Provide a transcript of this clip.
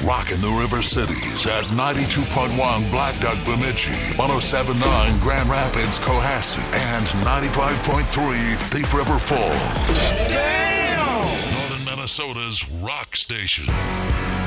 rocking the River Cities at 92.1 Black Duck Bemidji, 107.9 Grand Rapids Cohasset, and 95.3 Thief River Falls. Damn! Northern Minnesota's rock station.